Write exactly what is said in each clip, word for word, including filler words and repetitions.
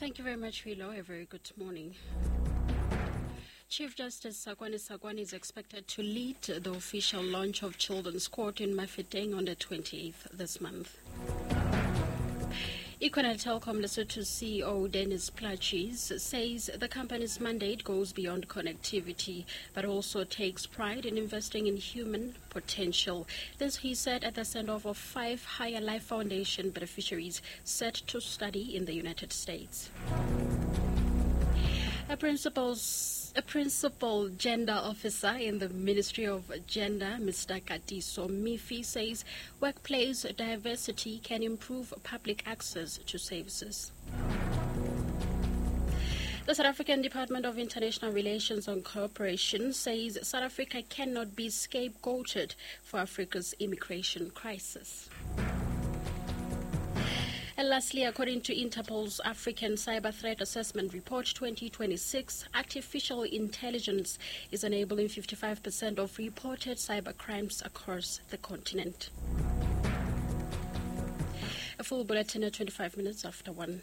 Thank you very much, Philo. A very good morning. Chief Justice Sakwani Sakwani is expected to lead the official launch of Children's Court in Mafeteng on the twenty-eighth this month. Equinel Telecom Lesotho C E O Dennis Plachis says the company's mandate goes beyond connectivity, but also takes pride in investing in human potential. This he said at the send-off of five Higher Life Foundation beneficiaries set to study in the United States. A principal's A principal gender officer in the Ministry of Gender, Mister Katiso Mifi, says workplace diversity can improve public access to services. The South African Department of International Relations and Cooperation says South Africa cannot be scapegoated for Africa's immigration crisis. And lastly, according to Interpol's African Cyber Threat Assessment Report twenty twenty-six, artificial intelligence is enabling fifty-five percent of reported cyber crimes across the continent. A full bulletin at twenty-five minutes after one.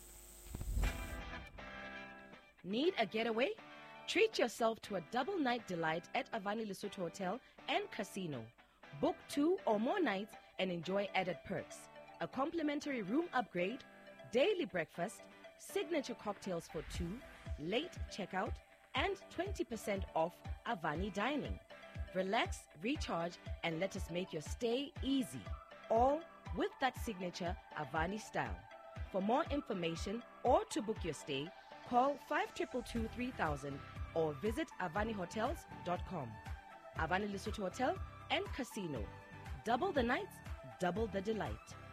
Need a getaway? Treat yourself to a double night delight at Avani Lesotho Hotel and Casino. Book two or more nights and enjoy added perks. A complimentary room upgrade, daily breakfast, signature cocktails for two, late checkout, and twenty percent off Avani dining. Relax, recharge, and let us make your stay easy. All with that signature Avani style. For more information or to book your stay, call five two two two three thousand or visit avani hotels dot com. Avani Lesotho Hotel and Casino. Double the nights, double the delight.